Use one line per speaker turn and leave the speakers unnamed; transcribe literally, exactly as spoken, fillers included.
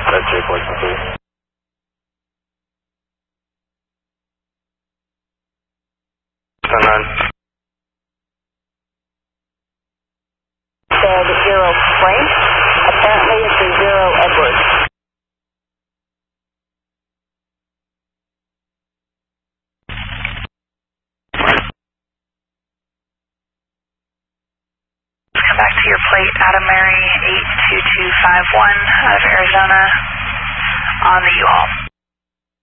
That's your question, please. Turn on.
Said zero Frank. Apparently it's a zero Edward.
Come back to your plate, Adam Mary eight two two five one out of Arizona on the U-Haul.